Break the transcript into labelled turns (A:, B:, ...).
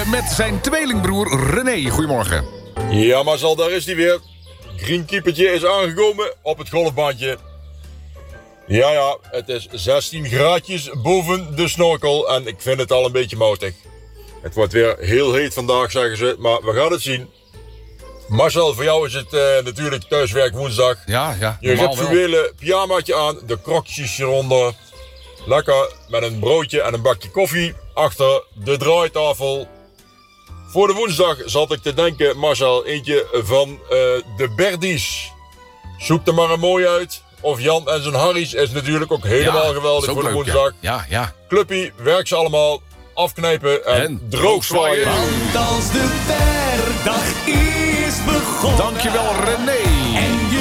A: met zijn tweelingbroer René. Goedemorgen.
B: Ja, Marcel, daar is hij weer. Greenkeepertje is aangekomen op het golfbaantje. Ja, het is 16 graadjes boven de snorkel en ik vind het al een beetje moutig. Het wordt weer heel heet vandaag, zeggen ze, maar we gaan het zien. Marcel, voor jou is het natuurlijk thuiswerk woensdag.
A: Ja.
B: Je hebt fluwelen pyjamaatje aan, de krokjes hieronder. Lekker met een broodje en een bakje koffie achter de draaitafel. Voor de woensdag zat ik te denken, Marcel, eentje van de Berdies. Zoek er maar een mooi uit. Of Jan en zijn Harry's is natuurlijk ook helemaal geweldig voor de woensdag.
A: Ja.
B: Cluppie, werk ze allemaal. Afknijpen en droog zwaaien.
C: Want als de werkdag is begonnen.
A: Dankjewel René.